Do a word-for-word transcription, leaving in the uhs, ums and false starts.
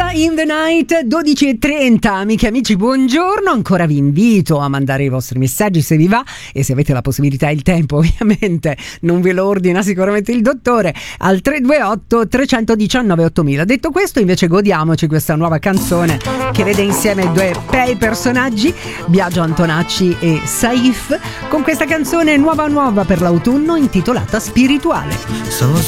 in the Night, dodici e trenta. Amiche e amici, buongiorno. Ancora vi invito a mandare i vostri messaggi se vi va, e se avete la possibilità e il tempo, ovviamente non ve lo ordina sicuramente il dottore, al tre due otto tre uno nove ottomila. Detto questo, invece, godiamoci questa nuova canzone che vede insieme due bei personaggi, Biagio Antonacci e Saif, con questa canzone nuova nuova per l'autunno intitolata Spirituale. Sono